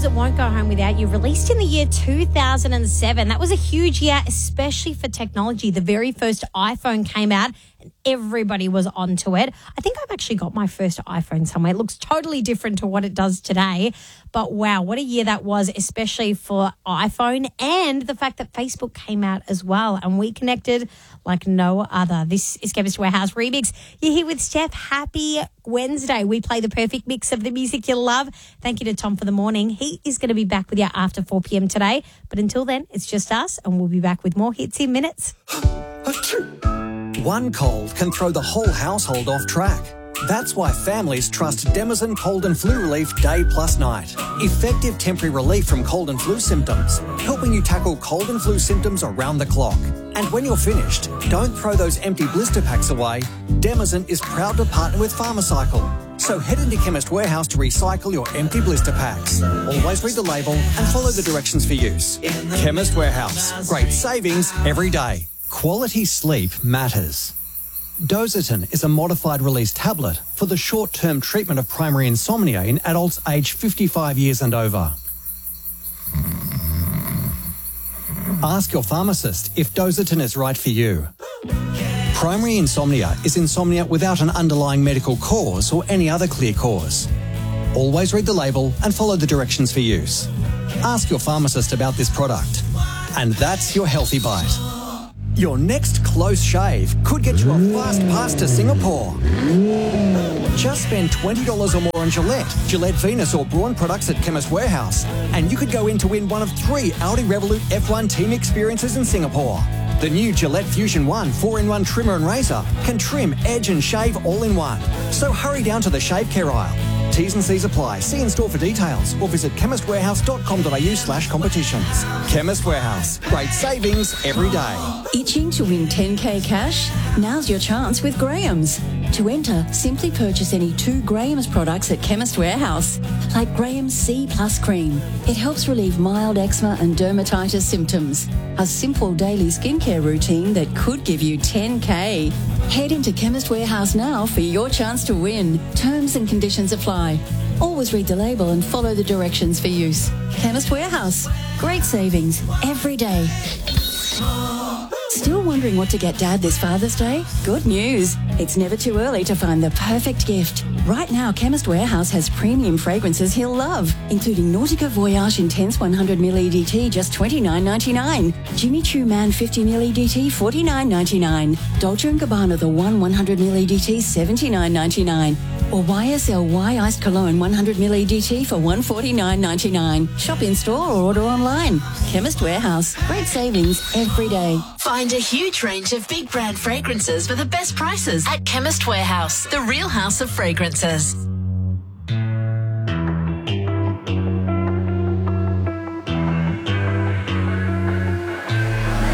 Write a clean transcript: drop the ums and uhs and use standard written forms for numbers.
Loves It Won't Go Home Without You, released in the year 2007. That was a huge year, especially for technology. The very first iPhone came out and everybody was onto it. I think I've actually got my first iPhone somewhere. It looks totally different to what it does today. But wow, what a year that was, especially for iPhone, and the fact that Facebook came out as well. And we connected like no other. This is Chemist Warehouse Remix. You're here with Steph. Happy Wednesday. We play the perfect mix of the music you love. Thank you to Tom for the morning. He is going to be back with you after 4 p.m. today. But until then, it's just us, and we'll be back with more hits in minutes. One cold can throw the whole household off track. That's why families trust Demazin Cold and Flu Relief day plus night. Effective temporary relief from cold and flu symptoms, helping you tackle cold and flu symptoms around the clock. And when you're finished, don't throw those empty blister packs away. Demazin is proud to partner with Pharmacycle. So head into Chemist Warehouse to recycle your empty blister packs. Always read the label and follow the directions for use. Chemist Warehouse. Great savings every day. Quality sleep matters. Dositin is a modified release tablet for the short-term treatment of primary insomnia in adults aged 55 years and over. Ask your pharmacist if Dositin is right for you. Primary insomnia is insomnia without an underlying medical cause or any other clear cause. Always read the label and follow the directions for use. Ask your pharmacist about this product. And that's your Healthy Bite. Your next close shave could get you a fast pass to Singapore. Just spend $20 or more on Gillette Venus or Braun products at Chemist Warehouse, and you could go in to win one of 3 Audi Revolut F1 team experiences in Singapore. The new Gillette Fusion 1 4-in-1 trimmer and razor can trim, edge and shave all in one. So hurry down to the shave care aisle. T's and C's apply. See in store for details or visit chemistwarehouse.com.au/competitions. Chemist Warehouse. Great savings every day. Itching to win 10K cash? Now's your chance with Graham's. To enter, simply purchase any 2 Graham's products at Chemist Warehouse, like Graham's C Plus Cream. It helps relieve mild eczema and dermatitis symptoms. A simple daily skincare routine that could give you 10K. Head into Chemist Warehouse now for your chance to win. Terms and conditions apply. Always read the label and follow the directions for use. Chemist Warehouse. Great savings every day. Still wondering what to get Dad this Father's Day? Good news. It's never too early to find the perfect gift. Right now, Chemist Warehouse has premium fragrances he'll love, including Nautica Voyage Intense 100ml EDT, just $29.99. Jimmy Choo Man 50ml EDT, $49.99. Dolce & Gabbana The One 100ml EDT, $79.99. Or YSL Iced Cologne 100ml EDT for $149.99. Shop in store or order online. Chemist Warehouse. Great savings every day. Find a huge range of big brand fragrances for the best prices at Chemist Warehouse, the real house of fragrances.